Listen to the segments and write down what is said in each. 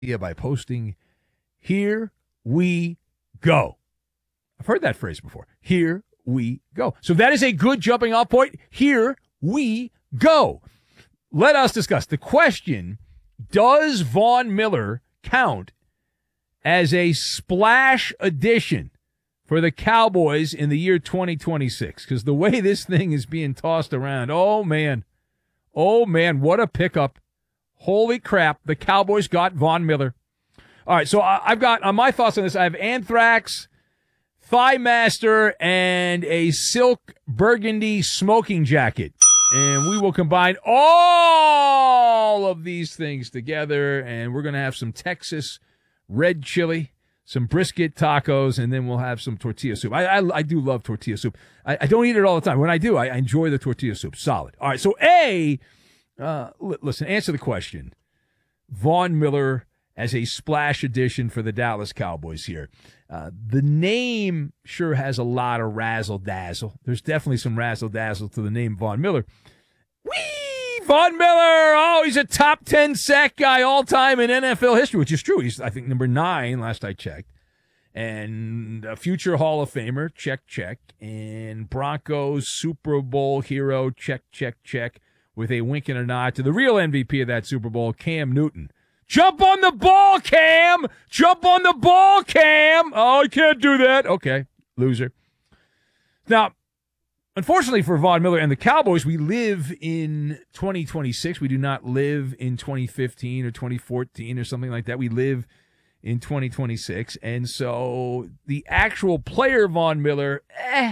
by posting, "Here we go." I've heard that phrase before. Here we go. So that is a good jumping off point. Here we go. Let us discuss the question: does Von Miller count as a splash addition for the Cowboys in the year 2026? Because the way this thing is being tossed around, oh man, what a pickup. Holy crap, the Cowboys got Von Miller. All right, so I've got, on my thoughts on this, I have Anthrax, Thigh Master, and a silk burgundy smoking jacket. And we will combine all of these things together, and we're going to have some Texas red chili, some brisket tacos, and then we'll have some tortilla soup. I do love tortilla soup. I don't eat it all the time. When I do, I enjoy the tortilla soup. Solid. All right, so listen, answer the question. Von Miller as a splash addition for the Dallas Cowboys here. The name sure has a lot of razzle-dazzle. There's definitely some razzle-dazzle to the name Von Miller. Whee! Von Miller! Oh, he's a top 10 sack guy all time in NFL history, which is true. He's, I think, number 9 last I checked. And a future Hall of Famer, check. And Broncos Super Bowl hero, check. With a wink and a nod to the real MVP of that Super Bowl, Cam Newton. Jump on the ball, Cam! Jump on the ball, Cam! Oh, I can't do that. Okay, loser. Now, unfortunately for Von Miller and the Cowboys, we live in 2026. We do not live in 2015 or 2014 or something like that. We live in 2026. And so the actual player Von Miller,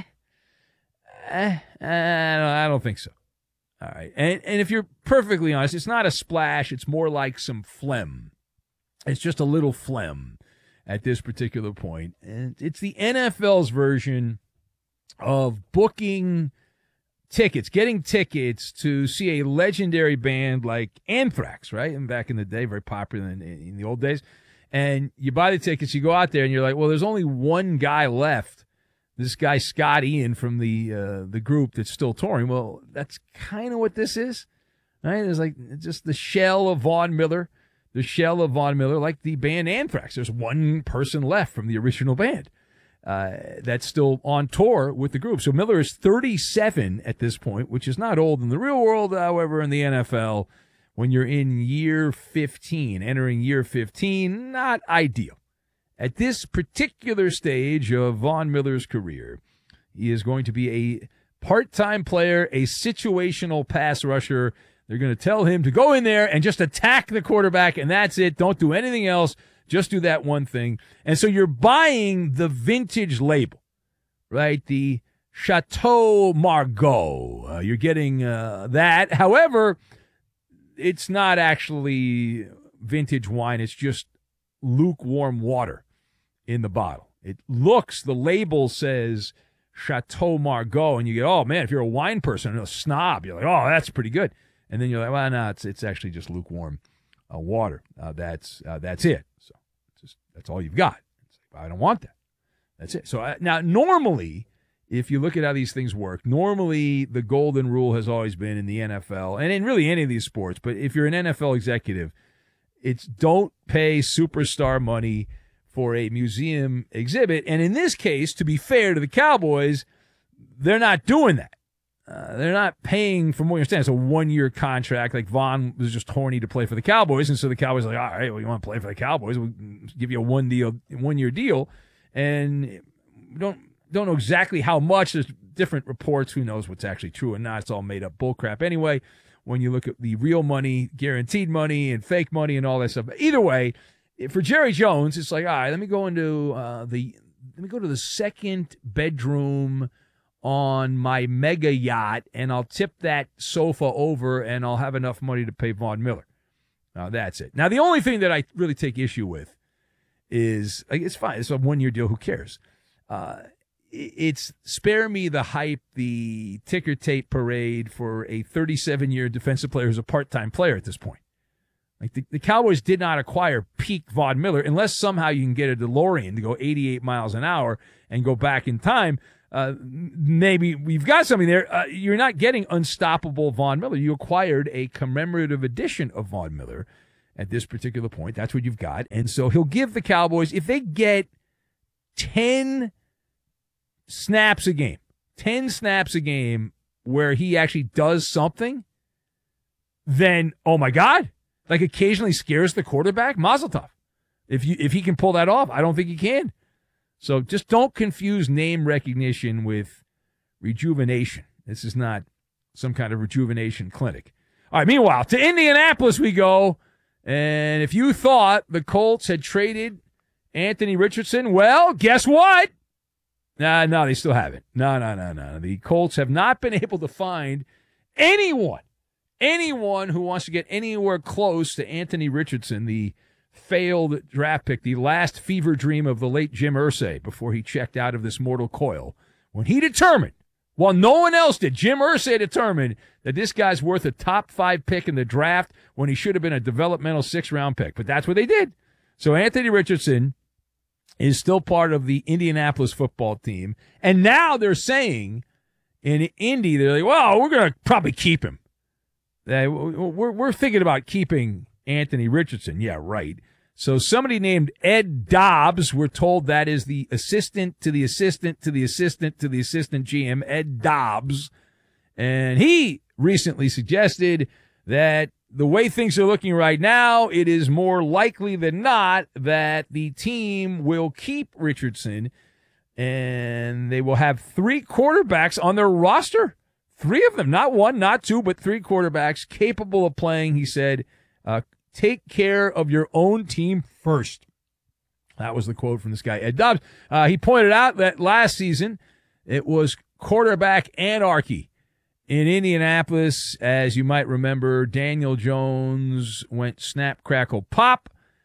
I don't think so. All right. And if you're perfectly honest, it's not a splash. It's more like some phlegm. It's just a little phlegm at this particular point. And it's the NFL's version of booking tickets, getting tickets to see a legendary band like Anthrax, right? And back in the day, very popular in the old days. And you buy the tickets, you go out there, and you're like, well, there's only one guy left. This guy, Scott Ian, from the group that's still touring. Well, that's kind of what this is, right? It's like just the shell of Von Miller, like the band Anthrax. There's one person left from the original band that's still on tour with the group. So Miller is 37 at this point, which is not old in the real world. However, in the NFL, when you're in year 15, entering year 15, not ideal. At this particular stage of Von Miller's career, he is going to be a part-time player, a situational pass rusher. They're going to tell him to go in there and just attack the quarterback, and that's it. Don't do anything else. Just do that one thing. And so you're buying the vintage label, right? The Chateau Margaux. You're getting that. However, it's not actually vintage wine. It's just lukewarm water in the bottle. It looks, the label says Chateau Margaux, and you get, oh man, if you're a wine person, a snob, you're like, oh, that's pretty good. And then you're like, well, no, it's actually just lukewarm water. That's it. So that's all you've got. I don't want that. That's it. So now, normally, if you look at how these things work, normally the golden rule has always been in the NFL and in really any of these sports. But if you're an NFL executive, it's don't pay superstar money for a museum exhibit. And in this case, to be fair to the Cowboys, they're not doing that. They're not paying, from what you understand, it's a one-year contract. Like Von was just horny to play for the Cowboys, and so the Cowboys are like, all right, well, you want to play for the Cowboys? We'll give you a one-year deal. And don't know exactly how much. There's different reports. Who knows what's actually true and not. It's all made up bullcrap anyway. When you look at the real money, guaranteed money, and fake money, and all that stuff. But either way, for Jerry Jones, it's like, all right, let me go to the second bedroom on my mega yacht, and I'll tip that sofa over, and I'll have enough money to pay Von Miller. That's it. Now, the only thing that I really take issue with is, like, it's fine. It's a one-year deal. Who cares? It's spare me the hype, the ticker tape parade for a 37-year defensive player who's a part-time player at this point. Like the Cowboys did not acquire peak Von Miller unless somehow you can get a DeLorean to go 88 miles an hour and go back in time. Maybe we've got something there. You're not getting unstoppable Von Miller. You acquired a commemorative edition of Von Miller, at this particular point. That's what you've got. And so he'll give the Cowboys, if they get 10 snaps a game, 10 snaps a game where he actually does something, then, oh my God, like occasionally scares the quarterback, mazel tov. If he can pull that off, I don't think he can. So just don't confuse name recognition with rejuvenation. This is not some kind of rejuvenation clinic. All right, meanwhile, to Indianapolis we go. And if you thought the Colts had traded Anthony Richardson, well, guess what? No, they still haven't. No. The Colts have not been able to find anyone who wants to get anywhere close to Anthony Richardson, the failed draft pick, the last fever dream of the late Jim Irsay before he checked out of this mortal coil. When he determined, while no one else did, Jim Irsay determined that this guy's worth a top 5 pick in the draft when he should have been a developmental 6th-round pick. But that's what they did. So Anthony Richardson is still part of the Indianapolis football team. And now they're saying in Indy, they're like, well, we're going to probably keep him. We're thinking about keeping Anthony Richardson. Yeah, right. So somebody named Ed Dobbs, we're told that is the assistant to the assistant to the assistant to the assistant GM, Ed Dobbs. And he recently suggested that the way things are looking right now, it is more likely than not that the team will keep Richardson and they will have 3 quarterbacks on their roster. 3 of them, not 1, not 2, but 3 quarterbacks capable of playing, he said, take care of your own team first. That was the quote from this guy, Ed Dobbs. He pointed out that last season it was quarterback anarchy in Indianapolis. As you might remember, Daniel Jones went snap, crackle, pop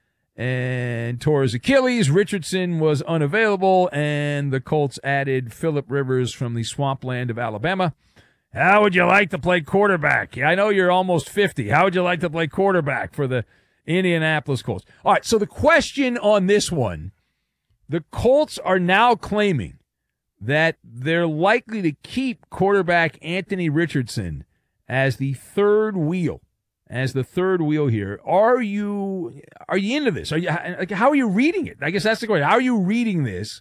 and tore his Achilles. Richardson was unavailable, and the Colts added Phillip Rivers from the swampland of Alabama. How would you like to play quarterback? I know you're almost 50. How would you like to play quarterback for the Indianapolis Colts? All right, so the question on this one, the Colts are now claiming that they're likely to keep quarterback Anthony Richardson as the third wheel here. Are you into this? How are you reading it? I guess that's the question. How are you reading this?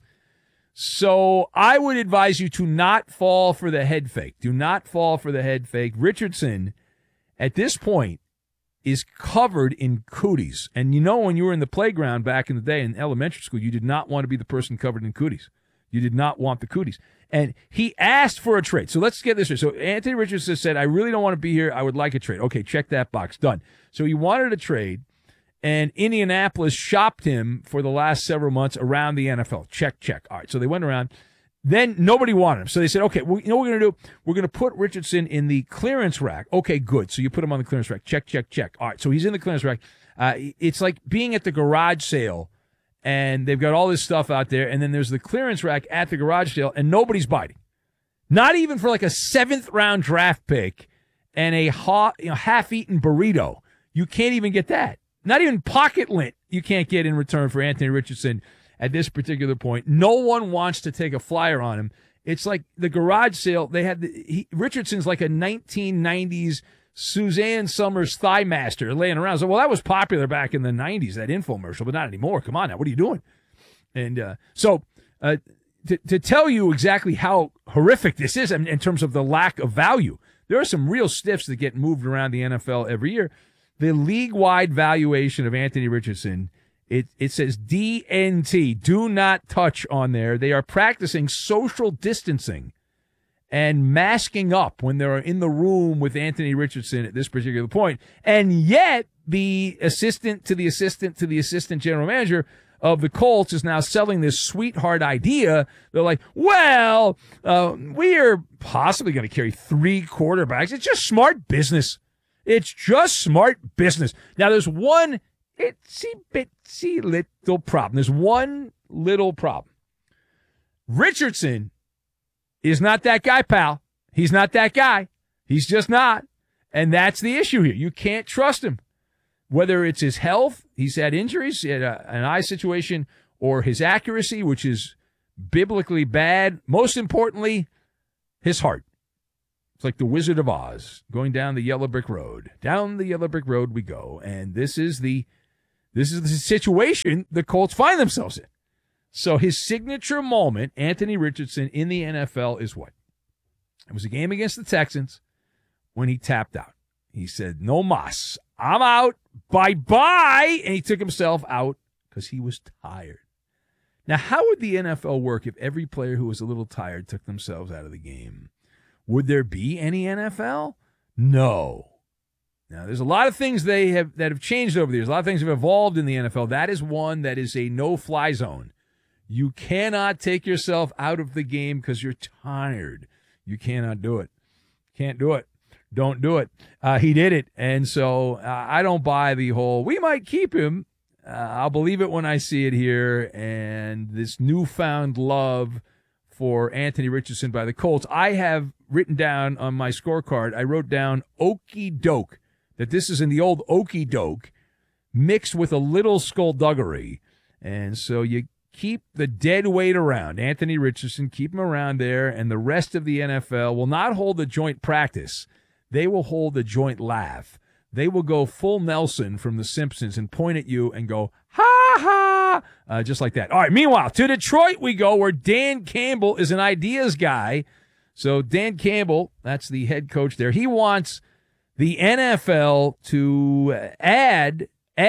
So I would advise you to not fall for the head fake. Do not fall for the head fake. Richardson, at this point, is covered in cooties. And you know, when you were in the playground back in the day in elementary school, you did not want to be the person covered in cooties. You did not want the cooties. And he asked for a trade. So let's get this straight. So Anthony Richardson said, I really don't want to be here. I would like a trade. Okay, check that box. Done. So he wanted a trade. And Indianapolis shopped him for the last several months around the NFL. Check. All right, so they went around. Then nobody wanted him. So they said, okay, well, you know what we're going to do? We're going to put Richardson in the clearance rack. Okay, good. So you put him on the clearance rack. Check. All right, so he's in the clearance rack. It's like being at the garage sale, and they've got all this stuff out there, and then there's the clearance rack at the garage sale, and nobody's biting. Not even for like a 7th-round draft pick and a half-eaten burrito. You can't even get that. Not even pocket lint you can't get in return for Anthony Richardson at this particular point. No one wants to take a flyer on him. It's like the garage sale. They had Richardson's like a 1990s Suzanne Summers Thigh Master laying around. So, well, that was popular back in the 90s, that infomercial, but not anymore. Come on now. What are you doing? And to tell you exactly how horrific this is in terms of the lack of value, there are some real stiffs that get moved around the NFL every year. The league-wide valuation of Anthony Richardson, it says DNT, do not touch on there. They are practicing social distancing and masking up when they're in the room with Anthony Richardson at this particular point. And yet the assistant to the assistant to the assistant general manager of the Colts is now selling this sweetheart idea. They're like, well, we are possibly going to carry 3 quarterbacks. It's just smart business. It's just smart business. Now, there's one itsy-bitsy little problem. There's one little problem. Richardson is not that guy, pal. He's not that guy. He's just not. And that's the issue here. You can't trust him. Whether it's his health, he's had injuries, he had an eye situation, or his accuracy, which is biblically bad. Most importantly, his heart. It's like the Wizard of Oz going down the yellow brick road. Down the yellow brick road we go. And this is the situation the Colts find themselves in. So his signature moment, Anthony Richardson, in the NFL is what? It was a game against the Texans when he tapped out. He said, no mas. I'm out. Bye-bye. And he took himself out because he was tired. Now, how would the NFL work if every player who was a little tired took themselves out of the game? Would there be any NFL? No. Now, there's a lot of things that have changed over the years. A lot of things have evolved in the NFL. That is one that is a no-fly zone. You cannot take yourself out of the game because you're tired. You cannot do it. Can't do it. Don't do it. He did it. And so I don't buy the whole, we might keep him. I'll believe it when I see it here. And this newfound love for Anthony Richardson by the Colts. I have written down on my scorecard, I wrote down okey doke, that this is in the old okey doke mixed with a little skullduggery. And so you keep the dead weight around. Anthony Richardson, keep him around there, and the rest of the NFL will not hold a joint practice. They will hold a joint laugh. They will go full Nelson from The Simpsons and point at you and go, ha, ha, just like that. All right, meanwhile, to Detroit we go, where Dan Campbell is an ideas guy. So Dan Campbell, that's the head coach there, he wants the NFL to add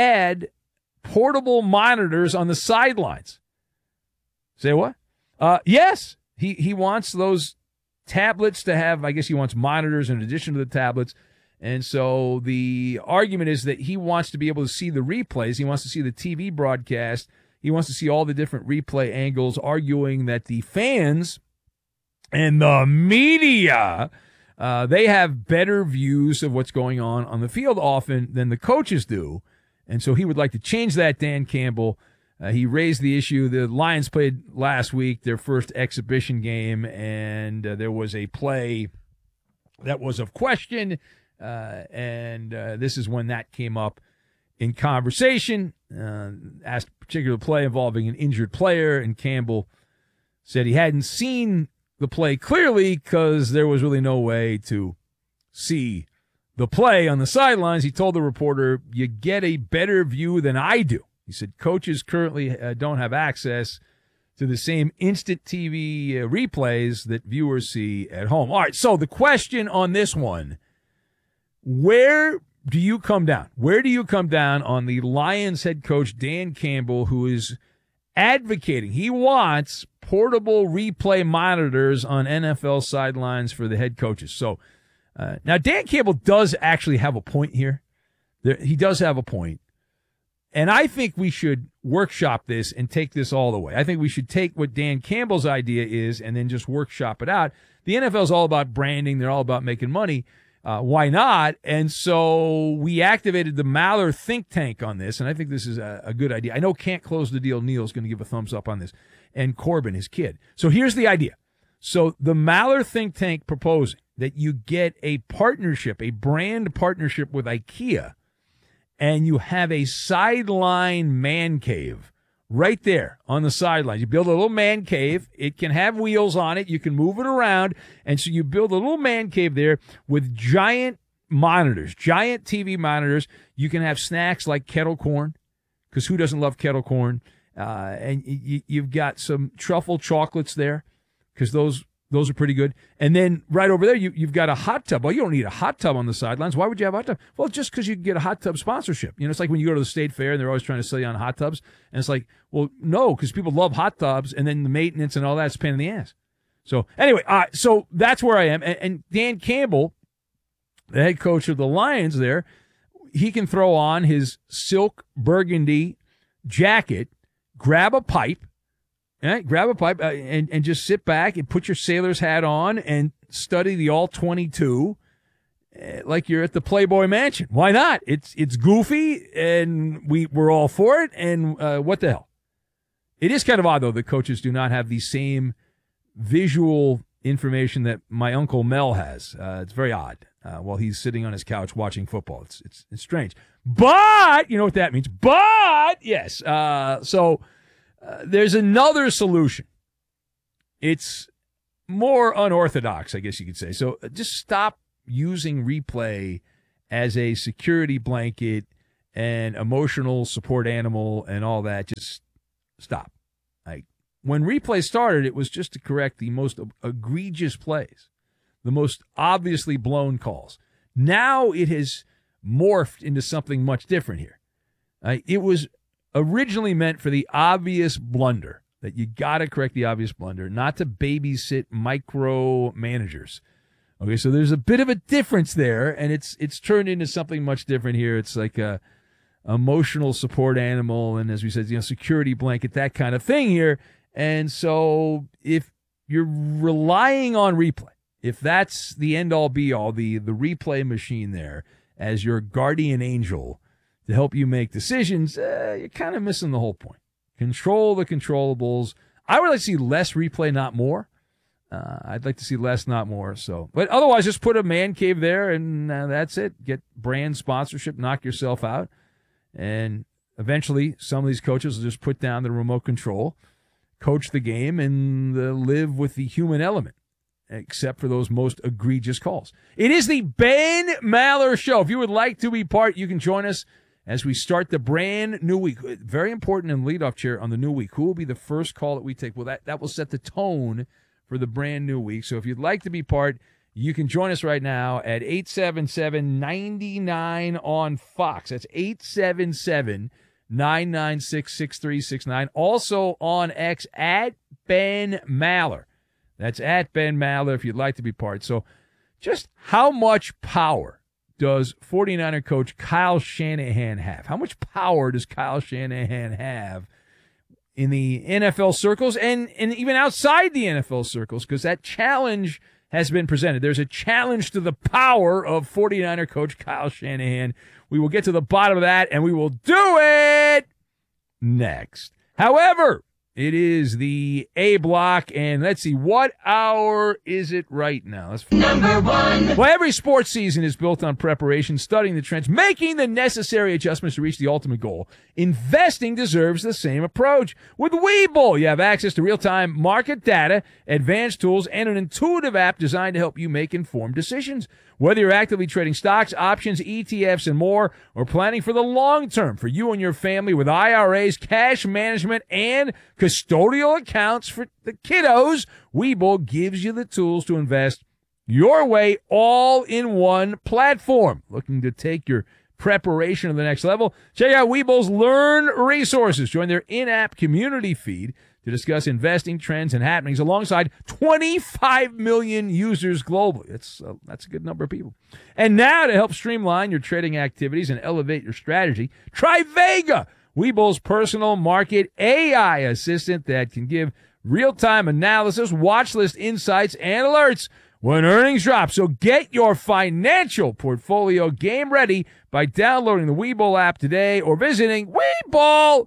portable monitors on the sidelines. Say what? Yes, he wants those tablets to have, I guess he wants monitors in addition to the tablets. And so the argument is that he wants to be able to see the replays. He wants to see the TV broadcast. He wants to see all the different replay angles, arguing that the fans and the media, they have better views of what's going on the field often than the coaches do. And so he would like to change that, Dan Campbell. He raised the issue. The Lions played last week, their first exhibition game, and there was a play that was of question, and this is when that came up in conversation. Asked a particular play involving an injured player, and Campbell said he hadn't seen the play clearly because there was really no way to see the play on the sidelines. He told the reporter, you get a better view than I do. He said coaches currently don't have access to the same instant TV replays that viewers see at home. All right, so the question on this one, where do you come down? Where do you come down on the Lions head coach, Dan Campbell, who is advocating, he wants portable replay monitors on NFL sidelines for the head coaches? So now Dan Campbell does actually have a point here. He does have a point. And I think we should workshop this and take this all the way. I think we should take what Dan Campbell's idea is and then just workshop it out. The NFL is all about branding. They're all about making money. Why not? And so we activated the Maller think tank on this, and I think this is a good idea. I know Can't Close the Deal Neil's going to give a thumbs up on this, and Corbin, his kid. So here's the idea. So the Maller think tank proposing that you get a partnership, a brand partnership with IKEA, and you have a sideline man cave right there on the sidelines. You build a little man cave. It can have wheels on it. You can move it around. And so you build a little man cave there with giant monitors, giant TV monitors. You can have snacks like kettle corn, because who doesn't love kettle corn? And you've got some truffle chocolates there, because those are pretty good. And then right over there, you've got a hot tub. Well, you don't need a hot tub on the sidelines. Why would you have a hot tub? Well, just because you can get a hot tub sponsorship. You know, it's like when you go to the state fair and they're always trying to sell you on hot tubs. And it's like, well, no, because people love hot tubs, and then the maintenance and all that's a pain in the ass. So anyway, so that's where I am. And Dan Campbell, the head coach of the Lions there, he can throw on his silk burgundy jacket, grab a pipe, and just sit back and put your sailor's hat on and study the All-22 like you're at the Playboy Mansion. Why not? It's goofy, and we're all for it, and what the hell? It is kind of odd, though, that coaches do not have the same visual information that my Uncle Mel has. It's very odd while he's sitting on his couch watching football. It's strange. But, you know what that means. But, yes, so... there's another solution. It's more unorthodox, I guess you could say. So just stop using replay as a security blanket and emotional support animal and all that. Just stop. Like, when replay started, it was just to correct the most egregious plays, the most obviously blown calls. Now it has morphed into something much different here. It was originally meant for the obvious blunder, that you got to correct the obvious blunder, not to babysit micro managers. Okay, so there's a bit of a difference there, and it's turned into something much different here. It's like a emotional support animal, and as we said, security blanket, that kind of thing here. And so if you're relying on replay, if that's the end-all be-all, the replay machine there as your guardian angel to help you make decisions, you're kind of missing the whole point. Control the controllables. I would like to see less replay, not more. I'd like to see less, not more. So, but otherwise, just put a man cave there, and that's it. Get brand sponsorship, knock yourself out, and eventually, some of these coaches will just put down the remote control, coach the game, and live with the human element, except for those most egregious calls. It is the Ben Maller Show. If you would like to be part, you can join us as we start the brand new week. Very important in leadoff chair on the new week. Who will be the first call that we take? Well, that will set the tone for the brand new week. So if you'd like to be part, you can join us right now at 877-99 on Fox. That's 877-996-6369. Also on X at Ben Maller. That's at Ben Maller if you'd like to be part. So just how much power does 49er coach Kyle Shanahan have? How much power does Kyle Shanahan have in the NFL circles and even outside the NFL circles? Because that challenge has been presented. There's a challenge to the power of 49er coach Kyle Shanahan. We will get to the bottom of that, and we will do it next. However, it is the A block, and let's see, what hour is it right now? Number one. Well, every sports season is built on preparation, studying the trends, making the necessary adjustments to reach the ultimate goal. Investing deserves the same approach. With Webull, you have access to real-time market data, advanced tools, and an intuitive app designed to help you make informed decisions. Whether you're actively trading stocks, options, ETFs, and more, or planning for the long term for you and your family with IRAs, cash management, and custodial accounts for the kiddos, Webull gives you the tools to invest your way all in one platform. Looking to take your preparation to the next level? Check out Webull's Learn resources. Join their in-app community feed to discuss investing trends and happenings alongside 25 million users globally. That's a good number of people. And now to help streamline your trading activities and elevate your strategy, try Vega, Webull's personal market AI assistant that can give real-time analysis, watch list insights, and alerts when earnings drop. So get your financial portfolio game ready by downloading the Webull app today or visiting Webull.com.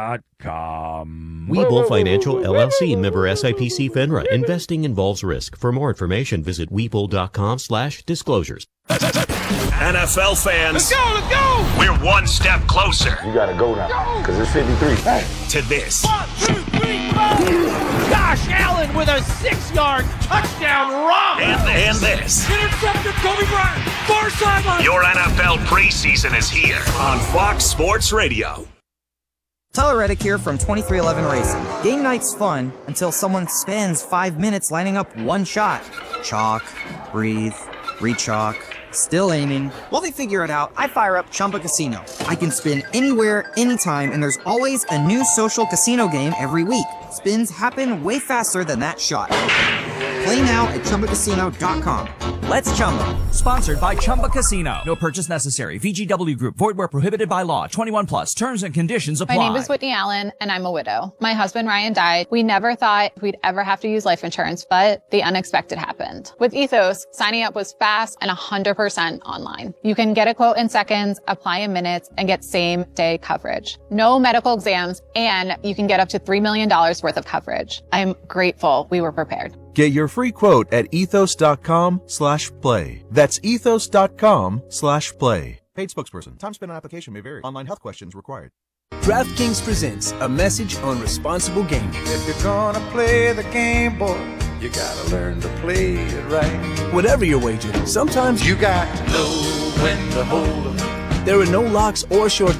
Webull Financial LLC, member SIPC FINRA. Investing involves risk. For more information, visit Webull.com/disclosures. NFL fans, let's go! We're one step closer. You gotta go now, because it's 53. Hey. To this. 1, 2, 3, 4! Josh Allen with a 6-yard touchdown run! And this. Intercepted Kobe Bryant, far sideline. Your NFL preseason is here on Fox Sports Radio. Tyler Reddick here from 2311 Racing. Game night's fun until someone spends 5 minutes lining up one shot. Chalk, breathe, re-chalk, still aiming. While they figure it out, I fire up Chumba Casino. I can spin anywhere, anytime, and there's always a new social casino game every week. Spins happen way faster than that shot. Play now at ChumbaCasino.com. Let's Chumba. Sponsored by Chumba Casino. No purchase necessary. VGW Group. Void where prohibited by law. 21 plus. Terms and conditions apply. My name is Whitney Allen, and I'm a widow. My husband, Ryan, died. We never thought we'd ever have to use life insurance, but the unexpected happened. With Ethos, signing up was fast and 100% online. You can get a quote in seconds, apply in minutes, and get same-day coverage. No medical exams, and you can get up to $3 million worth of coverage. I'm grateful we were prepared. Get your free quote at ethos.com/play. That's ethos.com/play. Paid spokesperson. Time spent on application may vary. Online health questions required. DraftKings presents a message on responsible gaming. If you're gonna play the game, boy, You gotta learn to play it right. Whatever your wager, sometimes You got to know when to hold 'em. there are no locks or short